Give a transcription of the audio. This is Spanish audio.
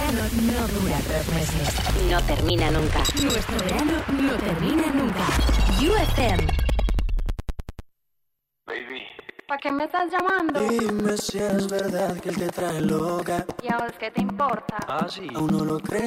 verano no dura 3 meses. No termina nunca. Nuestro verano no termina nunca. UFM. Baby, ¿Para qué me estás llamando? Dime si es verdad que él te trae loca. ¿Y a vos qué te importa? ah sí, Aún no lo creo.